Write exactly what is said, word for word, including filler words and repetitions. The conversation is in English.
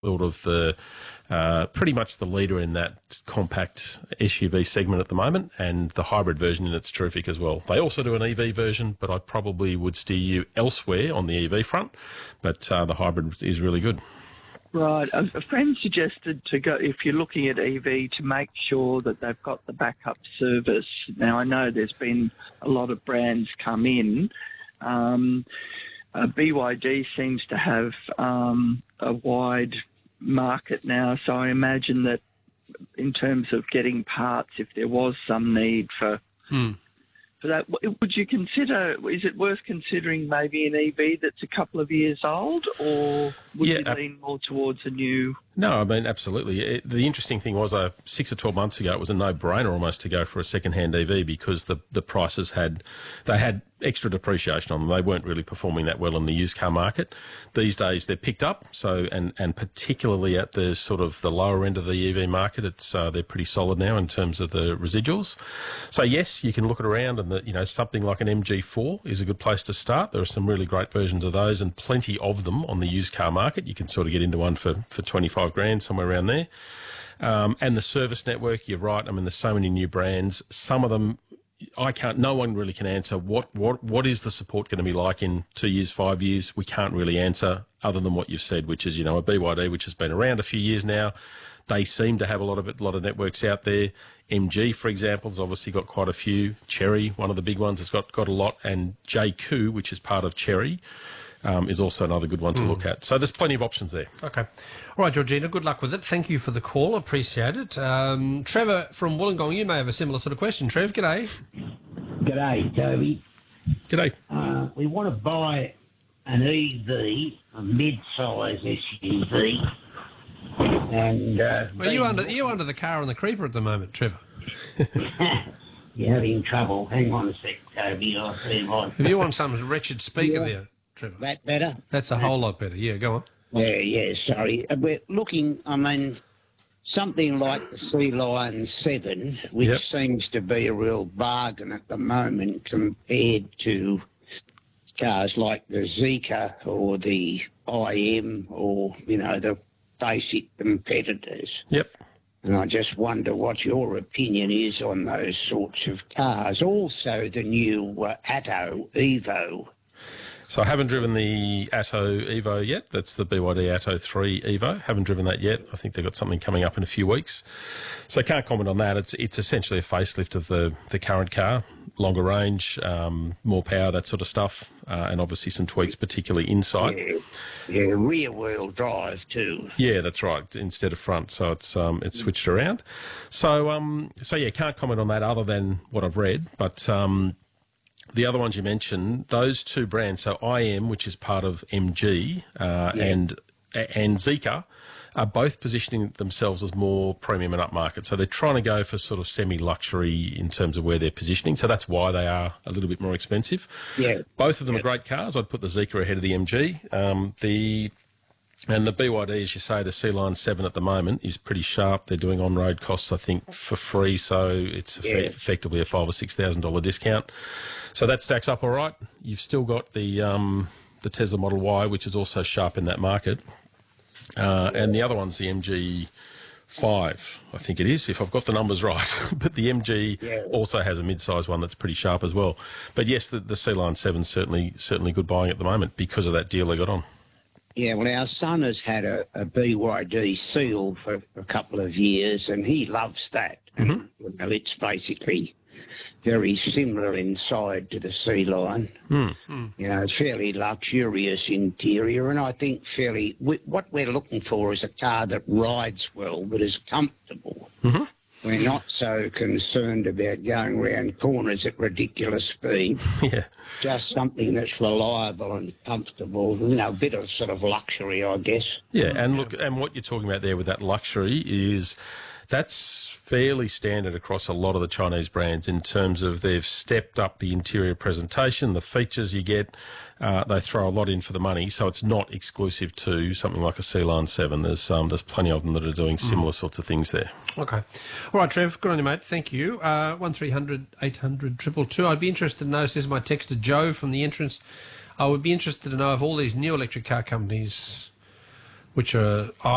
sort of the uh, pretty much the leader in that compact S U V segment at the moment, and the hybrid version in it's terrific as well. They also do an E V version, but I probably would steer you elsewhere on the E V front, but uh, the hybrid is really good. Right. A, a friend suggested to go, if you're looking at E V, to make sure that they've got the backup service. Now, I know there's been a lot of brands come in. Um, uh, B Y D seems to have um, a wide market now, so I imagine that in terms of getting parts, if there was some need for... Hmm. For that, would you consider, is it worth considering maybe an E V that's a couple of years old, or would Yeah, you uh, lean more towards a new... No, I mean, absolutely. It, the interesting thing was uh, six or twelve months ago, it was a no-brainer almost to go for a second-hand E V because the, the prices had, they had extra depreciation on them. They weren't really performing that well in the used car market. These days, they're picked up, so and, and particularly at the sort of the lower end of the E V market, it's uh, they're pretty solid now in terms of the residuals. So yes, you can look it around, and the, you know, something like an M G four is a good place to start. There are some really great versions of those, and plenty of them on the used car market. You can sort of get into one for for twenty-five grand, somewhere around there. Um, and the service network, you're right. I mean, there's so many new brands. Some of them, I can't, no one really can answer what, what, what is the support going to be like in two years, five years. We can't really answer other than what you've said, which is, you know, a B Y D, which has been around a few years now. They seem to have a lot of it, a lot of networks out there. M G, for example, has obviously got quite a few. Cherry, one of the big ones, has got, got a lot. And J Q, which is part of Cherry, Um, is also another good one to mm. look at. So there's plenty of options there. Okay. All right, Georgina, good luck with it. Thank you for the call. Appreciate it. Um, Trevor from Wollongong, you may have a similar sort of question. Trev, g'day. G'day, Toby. G'day. Uh, we want to buy an E V, a mid-size S U V, and... Uh, well, are you under, are you under the car and the creeper at the moment, Trevor? You're having trouble. Hang on a sec, Toby. I'll see what... If you want some wretched speaker yeah. there, Trevor. That better? That's a whole lot better. Yeah, go on. Yeah, yeah, sorry. Uh, We're looking, I mean, something like the Sea Lion seven, which Yep. seems to be a real bargain at the moment compared to cars like the Zika or the I M or, you know, the basic competitors. Yep. And I just wonder what your opinion is on those sorts of cars. Also, the new uh, Atto Evo. So I haven't driven the Atto Evo yet. That's the B Y D Atto three Evo. Haven't driven that yet. I think they've got something coming up in a few weeks. So I can't comment on that. It's it's essentially a facelift of the, the current car. Longer range, um, more power, that sort of stuff. Uh, and obviously some tweaks, particularly inside. Yeah, yeah rear-wheel drive too. Yeah, that's right. Instead of front, so it's um, it's switched around. So um, so yeah, can't comment on that other than what I've read. But um, the other ones you mentioned, those two brands, so I M, which is part of M G, uh, Yeah. and and Zika, are both positioning themselves as more premium and upmarket. So they're trying to go for sort of semi-luxury in terms of where they're positioning. So that's why they are a little bit more expensive. Yeah. Both of them Yeah. are great cars. I'd put the Zika ahead of the M G. Um, the And the B Y D, as you say, the Sea Lion seven at the moment is pretty sharp. They're doing on-road costs, I think, for free, so it's Yeah. eff- effectively a five or six thousand dollar discount. So that stacks up all right. You've still got the um, the Tesla Model Y, which is also sharp in that market, uh, and the other one's the M G five, I think it is, if I've got the numbers right. But the M G Yeah. also has a mid-size one that's pretty sharp as well. But yes, the, the Sea Lion seven certainly certainly good buying at the moment because of that deal they got on. Yeah, well, our son has had a, a B Y D Seal for a couple of years, and he loves that. Mm-hmm. And, you know, it's basically very similar inside to the Sea Lion. Mm. You know, it's fairly luxurious interior, and I think fairly... We, what we're looking for is a car that rides well, that is comfortable. Mm-hmm. We're not so concerned about going around corners at ridiculous speed. Yeah. Just something that's reliable and comfortable, you know, a bit of sort of luxury, I guess. Yeah, and look, and what you're talking about there with that luxury is that's fairly standard across a lot of the Chinese brands in terms of they've stepped up the interior presentation, the features you get. Uh, they throw a lot in for the money, so it's not exclusive to something like a Sea Lion seven. There's um, there's plenty of them that are doing similar mm. sorts of things there. Okay. All right, Trev, good on you, mate. Thank you. Uh, one three hundred eight hundred two two two. I'd be interested to know, this is my text to Joe from the entrance, I would be interested to know if all these new electric car companies, which are